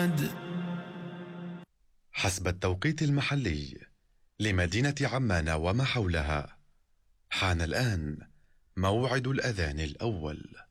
حسب التوقيت المحلي لمدينة عمان وما حولها، حان الآن موعد الأذان الأول.